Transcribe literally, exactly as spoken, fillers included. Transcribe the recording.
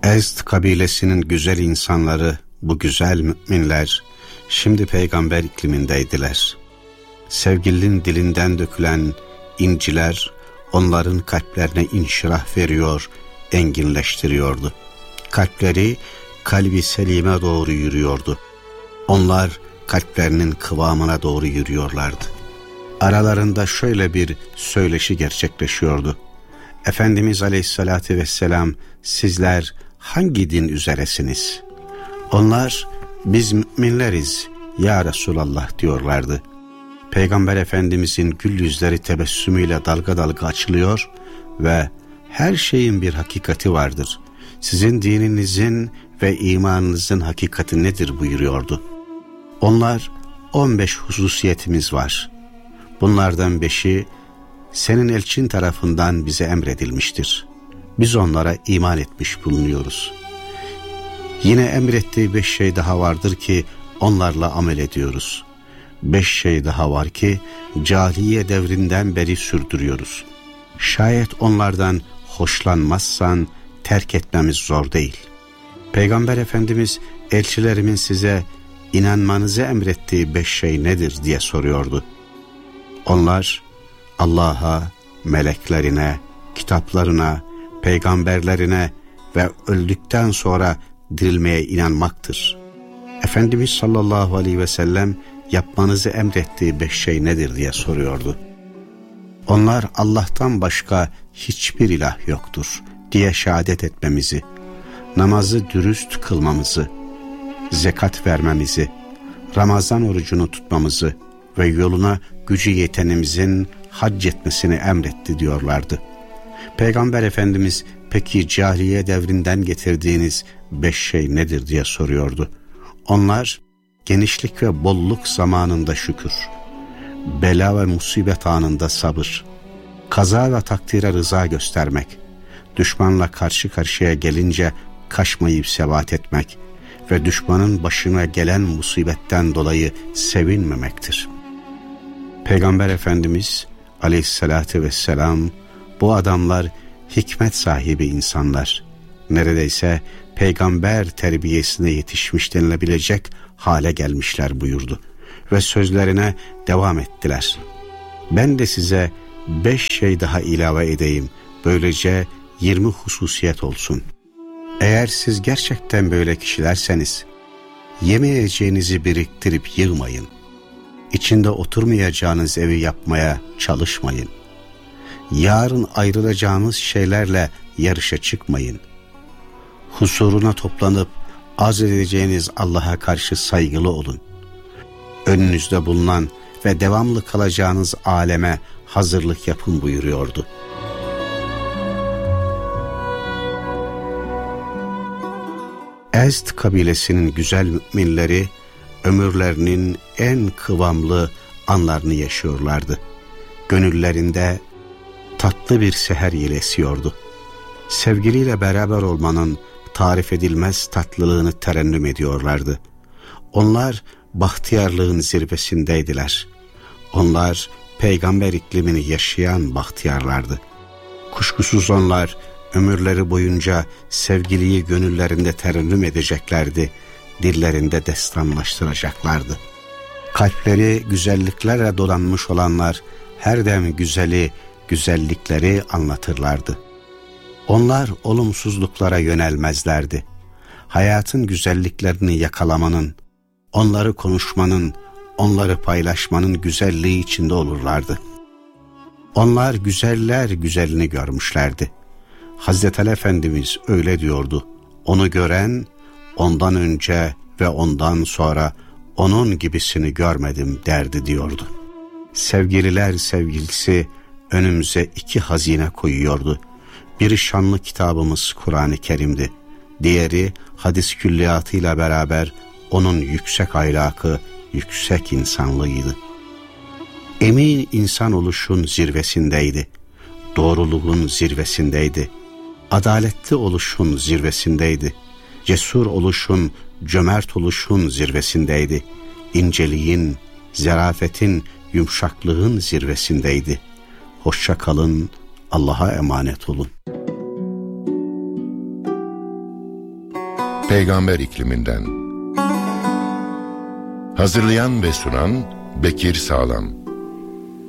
Ezd kabilesinin güzel insanları, bu güzel müminler, şimdi peygamber iklimindeydiler. Sevgilinin dilinden dökülen inciler, onların kalplerine inşirah veriyor, enginleştiriyordu. Kalpleri, kalbi selime doğru yürüyordu. Onlar, kalplerinin kıvamına doğru yürüyorlardı. Aralarında şöyle bir söyleşi gerçekleşiyordu. Efendimiz Aleyhisselatü Vesselam, sizler hangi din üzeresiniz? Onlar, biz müminleriz ya Resulallah diyorlardı. Peygamber Efendimizin gül yüzleri tebessümüyle dalga dalga açılıyor ve her şeyin bir hakikati vardır. Sizin dininizin ve imanınızın hakikati nedir buyuruyordu. Onlar, on beş hususiyetimiz var. Bunlardan beşi senin elçin tarafından bize emredilmiştir. Biz onlara iman etmiş bulunuyoruz. Yine emrettiği beş şey daha vardır ki onlarla amel ediyoruz. Beş şey daha var ki cahiliye devrinden beri sürdürüyoruz. Şayet onlardan hoşlanmazsan terk etmemiz zor değil. Peygamber Efendimiz, elçilerimin size inanmanızı emrettiği beş şey nedir diye soruyordu. Onlar, Allah'a, meleklerine, kitaplarına, peygamberlerine ve öldükten sonra dirilmeye inanmaktır. Efendimiz sallallahu aleyhi ve sellem yapmanızı emrettiği beş şey nedir diye soruyordu. Onlar, Allah'tan başka hiçbir ilah yoktur diye şehadet etmemizi, namazı dürüst kılmamızı, zekat vermemizi, Ramazan orucunu tutmamızı ve yoluna gücü yetenimizin hac etmesini emretti diyorlardı. Peygamber Efendimiz, peki cahiliye devrinden getirdiğiniz beş şey nedir diye soruyordu. Onlar, genişlik ve bolluk zamanında şükür, bela ve musibet anında sabır, kaza ve takdire rıza göstermek, düşmanla karşı karşıya gelince kaçmayıp sebat etmek ve düşmanın başına gelen musibetten dolayı sevinmemektir. Peygamber Efendimiz Aleyhisselatü Vesselam, bu adamlar hikmet sahibi insanlar, neredeyse peygamber terbiyesine yetişmiş denilebilecek hale gelmişler buyurdu ve sözlerine devam ettiler. Ben de size beş şey daha ilave edeyim, böylece yirmi hususiyet olsun. Eğer siz gerçekten böyle kişilerseniz, yemeyeceğinizi biriktirip yığmayın. İçinde oturmayacağınız evi yapmaya çalışmayın. Yarın ayrılacağınız şeylerle yarışa çıkmayın. Husuruna toplanıp arz edeceğiniz Allah'a karşı saygılı olun. Önünüzde bulunan ve devamlı kalacağınız aleme hazırlık yapın buyuruyordu. Ezd kabilesinin güzel müminleri ömürlerinin en kıvamlı anlarını yaşıyorlardı. Gönüllerinde tatlı bir seher yeli esiyordu. Sevgiliyle beraber olmanın tarif edilmez tatlılığını terennüm ediyorlardı. Onlar bahtiyarlığın zirvesindeydiler. Onlar peygamber iklimini yaşayan bahtiyarlardı. Kuşkusuz onlar ömürleri boyunca sevgiliyi gönüllerinde terennüm edeceklerdi, dillerinde destanlaştıracaklardı. Kalpleri güzelliklerle dolanmış olanlar her dem güzeli, güzellikleri anlatırlardı. Onlar olumsuzluklara yönelmezlerdi. Hayatın güzelliklerini yakalamanın, onları konuşmanın, onları paylaşmanın güzelliği içinde olurlardı. Onlar güzeller güzelini görmüşlerdi. Hazreti Ali Efendimiz öyle diyordu. Onu gören, ondan önce ve ondan sonra onun gibisini görmedim derdi diyordu. Sevgililer sevgilisi önümüze iki hazine koyuyordu. Biri şanlı kitabımız Kur'an-ı Kerim'di. Diğeri hadis külliyatıyla beraber onun yüksek ahlakı, yüksek insanlığıydı. Emin insan oluşun zirvesindeydi. Doğruluğun zirvesindeydi. Adaletli oluşun zirvesindeydi. Cesur oluşun, cömert oluşun zirvesindeydi. İnceliğin, zarafetin, yumuşaklığın zirvesindeydi. Hoşça kalın, Allah'a emanet olun. Peygamber ikliminden. Hazırlayan ve sunan Bekir Sağlam.